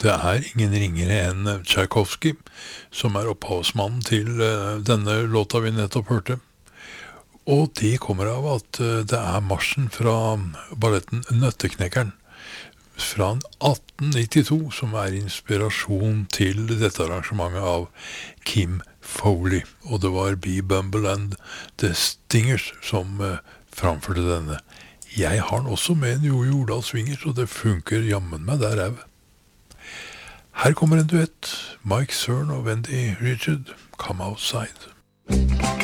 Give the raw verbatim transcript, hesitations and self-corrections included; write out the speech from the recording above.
Det er ingen ringere enn Tchaikovsky, som er opphavsmannen til uh, denne låta vi nettopp hørte. Og det kommer av at uh, det er marsjen fra balletten Nøtteknekkeren fra atten nittito som er inspirasjon til dette arrangementet av Kim Foley. Og det var Bee Bumble and The Stingers som uh, framførte denne. Jeg har den også med en Jojo Jordal Swinger, så det funker jammen meg der au. Her kommer en duett, Mike Cern og Wendy Richard, Come Outside.